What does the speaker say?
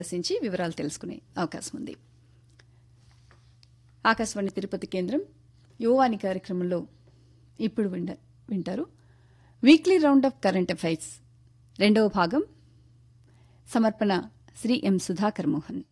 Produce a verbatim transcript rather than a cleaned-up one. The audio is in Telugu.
సందర్శించి వివరాలు తెలుసుకునే అవకాశం ఉంది. ఆకాశవాణి తిరుపతి కేంద్రం యువవాణి కార్యక్రమంలో ఇప్పుడు వింట వింటారు weekly round of current affairs రెండవ భాగం. సమర్పణ శ్రీ ఎం సుధాకర్ మోహన్.